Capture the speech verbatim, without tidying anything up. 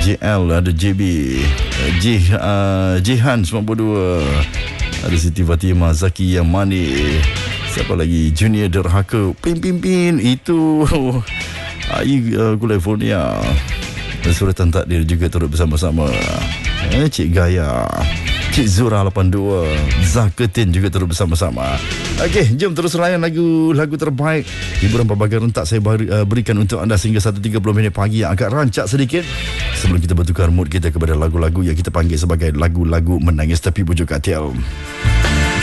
J L, ada J B, J, uh, Jihan sembilan puluh dua, ada Siti Fatimah, Zaki yang manis. Siapa lagi? Junior Derhaka, Pin Pin Pin. Itu Ai uh, California. Dan Suratan Takdir juga turut bersama-sama. eh, Cik Gaya, Cik Zura lapan dua, Zaketin juga turut bersama-sama. Okey, jom terus layan lagu lagu terbaik hiburan pelbagai rentak saya beri, uh, berikan untuk anda sehingga satu tiga puluh minit pagi yang agak rancak sedikit sebelum kita bertukar mood kita kepada lagu-lagu yang kita panggil sebagai lagu-lagu menangis tepi pucuk katil.